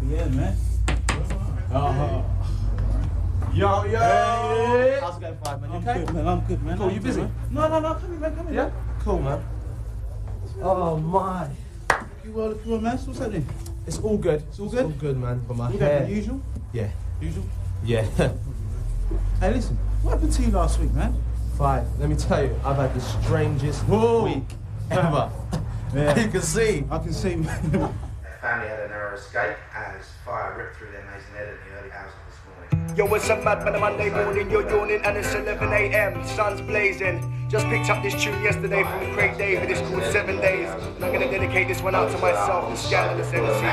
Yeah, man. Yo, yo! Hey. How's it going, Five, man? You I'm okay? good, man. I'm good, man. Cool, you busy? No, come here, man. Come here. Yeah? Cool, man. Oh, my. You well, man. What's happening? It's all good. It's all good? It's all good, man. For my All hair. good, usual? Yeah. Usual? Yeah. Hey, listen. What happened to you last week, man? Five, let me tell you, I've had the strangest Whoa. week ever. Yeah. You can see. I can see. Family had a narrow escape as fire ripped through their maison head in the early hours of this morning. Yo, it's a mad man, a Monday morning, you're yawning and it's 11 a.m, sun's blazing. Just picked up this tune yesterday from Craig David, it's called 7 Days. And I'm gonna dedicate this one out to myself, the scandalous MC.